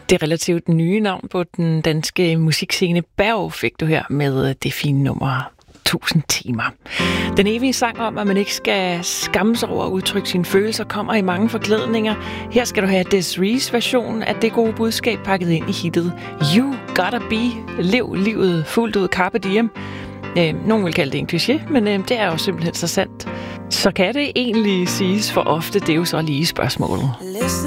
Det relativt nye navn på den danske musikscene Berg fik du her med det fine nummer 1000 timer. Den evige sang om, at man ikke skal skamme sig over at udtrykke sine følelser, kommer i mange forklædninger. Her skal du have Des'rees version af det gode budskab pakket ind i hittet You Gotta Be. Lev livet fuldt ud, carpe diem. Nogen vil kalde det en kliché, men det er jo simpelthen så sandt. Så kan det egentlig siges for ofte, det er jo så lige spørgsmålet.